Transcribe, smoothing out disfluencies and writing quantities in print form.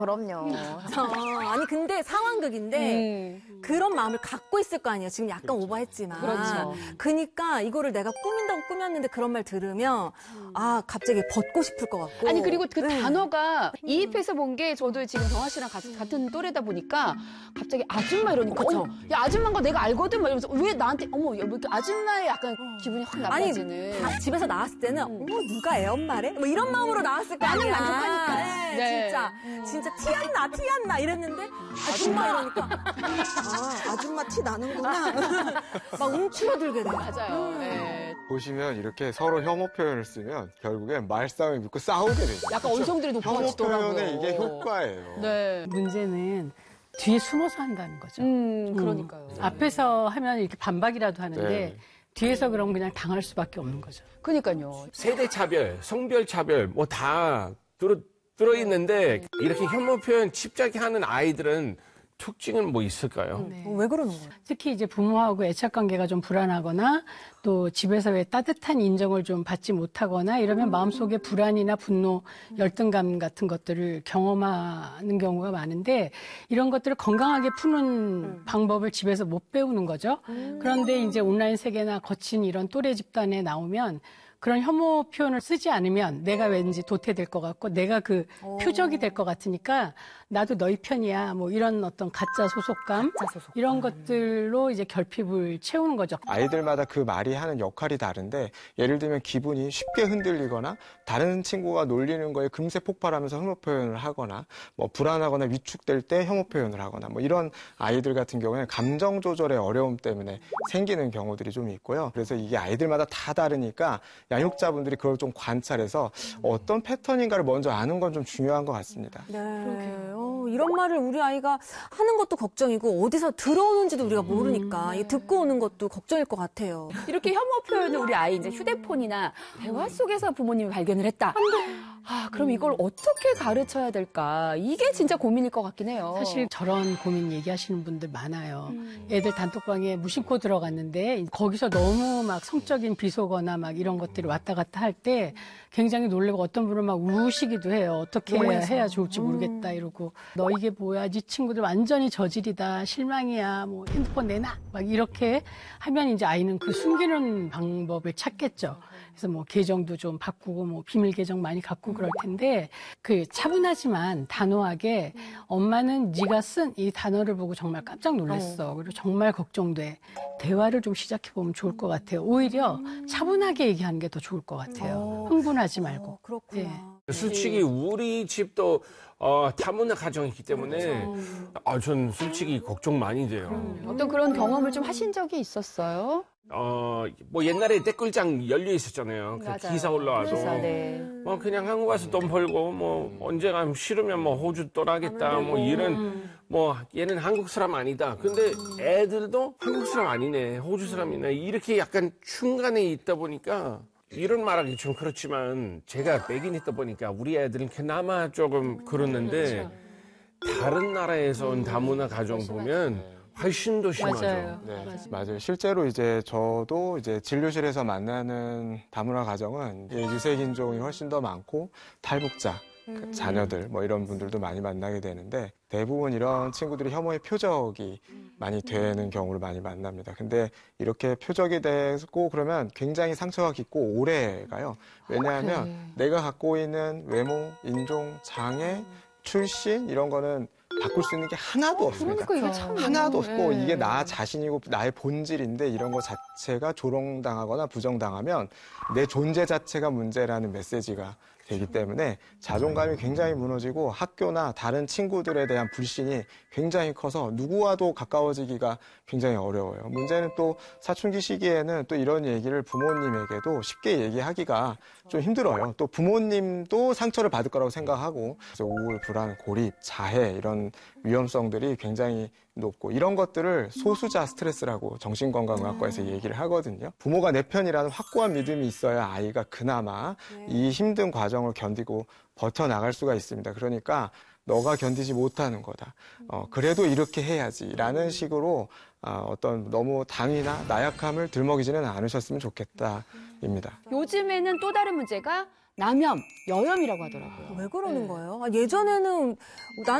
그럼요. 아니 근데 상황극인데 그런 마음을 갖고 있을 거 아니에요. 지금 약간 그렇죠. 오버했지만. 그렇죠. 그러니까 이거를 내가 꾸민다고 꾸몄는데 그런 말 들으면 아 갑자기 벗고 싶을 것 같고. 아니 그리고 그 네. 단어가 이입해서 본 게 저도 지금 정아 씨랑 같은 또래다 보니까 갑자기 아줌마 이러니까 그쵸. 야 아줌마인 거 내가 알거든 막 이러면서 왜 나한테 어머 왜 이렇게 아줌마의 약간 기분이 확 아니 나빠지는. 집에서 나왔을 때는 어머 누가 애 엄마래? 뭐 이런 마음으로 나왔을 거 나는 아니야. 만족하니까. 네, 네. 진짜 티 안 나 이랬는데 아줌마 이러니까 아 아줌마 티 나는구나. 막 움츠러들게 돼. 맞아요. 네. 보시면 이렇게 서로 혐오 표현을 쓰면 결국엔 말싸움이 붙고 싸우게 되죠. 약간 언성들이 혐오 높아지더라고요. 표현의 이게 효과예요. 네. 문제는 뒤에 숨어서 한다는 거죠. 그러니까요. 앞에서 하면 이렇게 반박이라도 하는데 네. 뒤에서 그럼 그냥 당할 수밖에 없는 거죠. 그러니까요. 세대 차별, 성별 차별 뭐 다 들어있는데 이렇게 혐오 표현 집착이 하는 아이들은 특징은 뭐 있을까요? 왜 그러는 거예요? 특히 이제 부모하고 애착 관계가 좀 불안하거나 또 집에서 왜 따뜻한 인정을 좀 받지 못하거나 이러면 마음속에 불안이나 분노, 열등감 같은 것들을 경험하는 경우가 많은데 이런 것들을 건강하게 푸는 방법을 집에서 못 배우는 거죠. 그런데 이제 온라인 세계나 거친 이런 또래 집단에 나오면 그런 혐오 표현을 쓰지 않으면 내가 왠지 도태될 것 같고 내가 그 표적이 될 것 같으니까 나도 너희 편이야 뭐 이런 어떤 가짜 소속감 이런 것들로 이제 결핍을 채우는 거죠. 아이들마다 그 말이 하는 역할이 다른데 예를 들면 기분이 쉽게 흔들리거나 다른 친구가 놀리는 거에 금세 폭발하면서 혐오 표현을 하거나 뭐 불안하거나 위축될 때 혐오 표현을 하거나 뭐 이런 아이들 같은 경우에는 감정 조절의 어려움 때문에 생기는 경우들이 좀 있고요. 그래서 이게 아이들마다 다 다르니까 양육자분들이 그걸 좀 관찰해서 어떤 패턴인가를 먼저 아는 건 좀 중요한 것 같습니다. 네. 이런 말을 우리 아이가 하는 것도 걱정이고 어디서 들어오는지도 우리가 모르니까 이 듣고 오는 것도 걱정일 것 같아요. 이렇게 혐오 표현을 우리 아이 이제 휴대폰이나 대화 속에서 부모님이 발견을 했다. 아, 그럼 이걸 어떻게 가르쳐야 될까? 이게 진짜 고민일 것 같긴 해요. 사실 저런 고민 얘기하시는 분들 많아요. 애들 단톡방에 무심코 들어갔는데 거기서 너무 막 성적인 비속어나 막 이런 것들이 왔다 갔다 할 때 굉장히 놀래고 어떤 분은 막 우시기도 해요. 어떻게 해야 좋을지 모르겠다 이러고 너 이게 뭐야? 네 친구들 완전히 저질이다. 실망이야. 뭐 핸드폰 내놔. 막 이렇게 하면 이제 아이는 그 숨기는 방법을 찾겠죠. 그래서 뭐 계정도 좀 바꾸고 뭐 비밀 계정 많이 갖고 그럴 텐데 그 차분하지만 단호하게 엄마는 네가 쓴 이 단어를 보고 정말 깜짝 놀랐어. 그리고 정말 걱정돼. 대화를 좀 시작해 보면 좋을 것 같아요. 오히려 차분하게 얘기하는 게 더 좋을 것 같아요. 흥분하지 말고. 그렇구나. 네. 솔직히 우리 집도 다문화 가정이기 때문에 전 솔직히 걱정 많이 돼요. 어떤 그런 경험을 좀 하신 적이 있었어요? 뭐 옛날에 댓글장 열려 있었잖아요. 그 맞아요. 기사 올라와도. 기사, 네. 뭐 그냥 한국 와서 돈 벌고 뭐 언제가 싫으면 뭐 호주 떠나겠다 뭐 이런 뭐 얘는 한국 사람 아니다. 근데 애들도 한국 사람 아니네. 호주 사람이네. 이렇게 약간 중간에 있다 보니까 이런 말하기 좀 그렇지만 제가 백인이다 보니까 우리 애들은 그나마 조금 그렇는데 다른 나라에서 온 다문화 가정 보면 훨씬 더 심하죠. 맞아요. 네, 맞아요. 실제로 이제 저도 이제 진료실에서 만나는 다문화 가정은 유색 인종이 훨씬 더 많고 탈북자 자녀들 뭐 이런 분들도 많이 만나게 되는데 대부분 이런 친구들이 혐오의 표적이 많이 되는 경우를 많이 만납니다. 근데 이렇게 표적이 되고 그러면 굉장히 상처가 깊고 오래 가요. 왜냐하면 내가 갖고 있는 외모, 인종, 장애, 출신 이런 거는 바꿀 수 있는 게 하나도 없습니다. 그러니까 이게 참 하나도 없고 네. 이게 나 자신이고 나의 본질인데 이런 거 자체가 조롱당하거나 부정당하면 내 존재 자체가 문제라는 메시지가 되기 때문에 자존감이 굉장히 무너지고 학교나 다른 친구들에 대한 불신이 굉장히 커서 누구와도 가까워지기가 굉장히 어려워요. 문제는 또 사춘기 시기에는 또 이런 얘기를 부모님에게도 쉽게 얘기하기가 좀 힘들어요. 또 부모님도 상처를 받을 거라고 생각하고 그래서 우울, 불안, 고립, 자해 이런 위험성들이 굉장히 높고 이런 것들을 소수자 스트레스라고 정신건강의학과에서 얘기를 하거든요. 부모가 내 편이라는 확고한 믿음이 있어야 아이가 그나마 이 힘든 과정을 견디고 버텨나갈 수가 있습니다. 그러니까 너가 견디지 못하는 거다. 그래도 이렇게 해야지라는 식으로 어떤 너무 당이나 나약함을 들먹이지는 않으셨으면 좋겠다입니다. 요즘에는 또 다른 문제가 남염, 여염이라고 하더라고요. 왜 그러는 네. 거예요? 예전에는